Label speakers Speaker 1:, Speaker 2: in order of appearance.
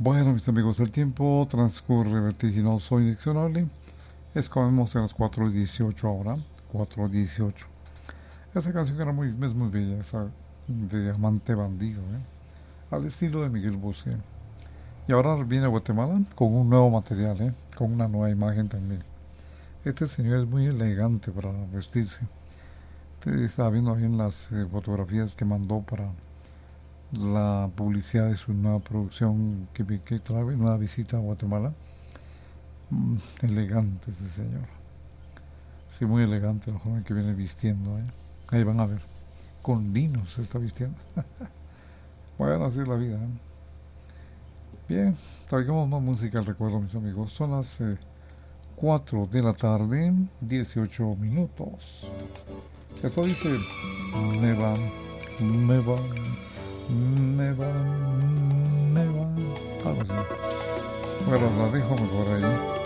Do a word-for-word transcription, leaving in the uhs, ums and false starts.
Speaker 1: Bueno, mis amigos, el tiempo transcurre vertiginoso, inexorable. Es como vemos en las cuatro y dieciocho ahora. cuatro y dieciocho. Esa canción era muy, es muy bella, esa de Amante Bandido, ¿eh? Al estilo de Miguel Bosé. Y ahora viene a Guatemala con un nuevo material, ¿eh? Con una nueva imagen también. Este señor es muy elegante para vestirse. Te estaba viendo ahí en las eh, fotografías que mandó para la publicidad de su nueva producción que, que trae nueva visita a Guatemala. Mm, elegante ese señor. Sí, muy elegante el joven que viene vistiendo, ¿eh? Ahí van a ver. Con lino se está vistiendo. Bueno, así es la vida, ¿eh? Bien, traigamos más música al recuerdo, mis amigos. Son las eh, cuatro de la tarde, dieciocho minutos. Esto dice: Me van, me van, me van, me van. Algo así. Bueno, la dejo mejor ahí.